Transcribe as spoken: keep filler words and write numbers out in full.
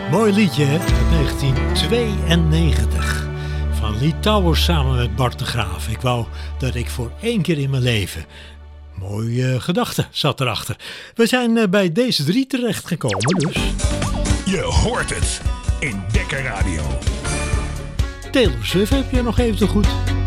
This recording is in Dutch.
Mooi liedje, hè? Uit negentien tweeënnegentig. Van Lee Towers samen met Bart de Graaf. Ik wou dat ik voor één keer in mijn leven... Mooie uh, gedachte zat erachter. We zijn uh, bij deze drie terechtgekomen, dus... Je hoort het in Dekker Radio. Taylor Swift heb je nog even te goed.